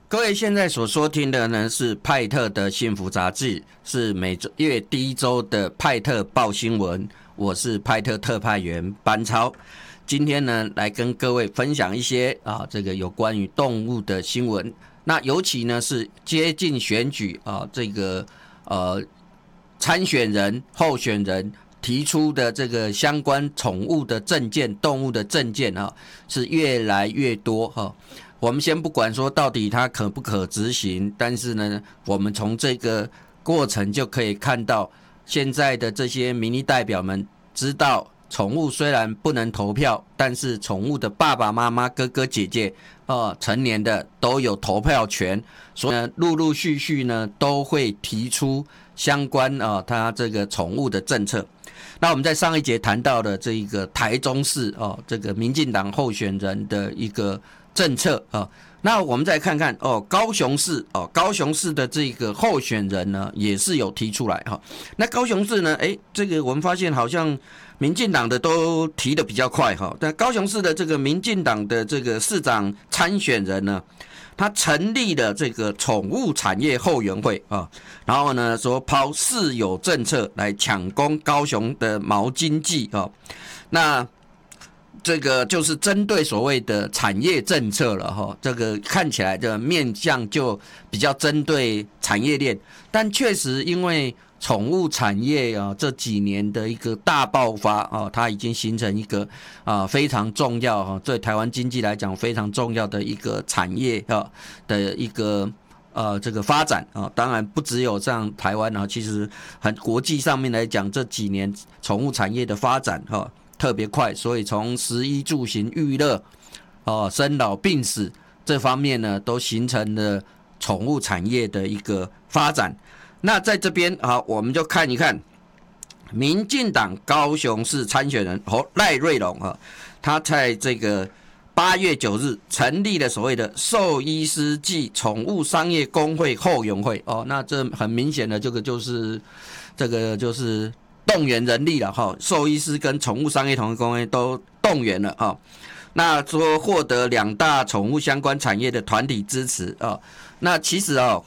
各位现在所收听的呢是派特的幸福杂志，是每月第一周的派特报新闻。我是派特特派员班超，今天呢来跟各位分享一些这个有关于动物的新闻。那尤其呢是接近选举这个参选人、候选人提出的这个相关宠物的政见、动物的政见是越来越多我们先不管说到底它可不可执行，但是呢，我们从这个过程就可以看到，现在的这些民意代表们知道，宠物虽然不能投票，但是宠物的爸爸妈妈、哥哥姐姐成年的都有投票权，所以呢，陆陆续续呢都会提出相关它这个宠物的政策。那我们在上一节谈到的这个台中市这个民进党候选人的一个政策那我们再看看高雄市的这个候选人呢也是有提出来那高雄市呢这个我们发现好像民进党的都提得比较快但高雄市的这个民进党的这个市长参选人呢，他成立了这个宠物产业后援会然后呢说抛市有政策来抢攻高雄的毛经济那这个就是针对所谓的产业政策了这个看起来的面向就比较针对产业链，但确实因为宠物产业这几年的一个大爆发它已经形成一个非常重要对台湾经济来讲非常重要的一个产业的一个这个发展当然不只有像台湾其实国际上面来讲这几年宠物产业的发展特别快，所以从食衣住行娱乐生老病死这方面呢都形成了宠物产业的一个发展。那在这边我们就看一看民进党高雄市参选人赖瑞隆他在这个8月9日成立了所谓的兽医师暨宠物商业工会后援会那这很明显的这个就是动员人力了兽医师跟宠物商业同业工会都动员了那说获得2大宠物相关产业的团体支持那其实